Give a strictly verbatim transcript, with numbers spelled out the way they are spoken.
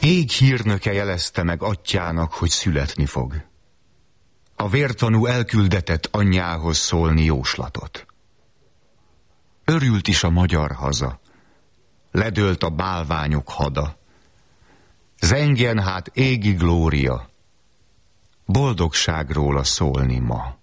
Ég hírnöke jelezte meg atyának, hogy születni fog. A vértanú elküldetett anyjához szólni jóslatot. Örült is a magyar haza, ledőlt a bálványok hada. Zengjen hát égi glória, boldogságról a szólni ma.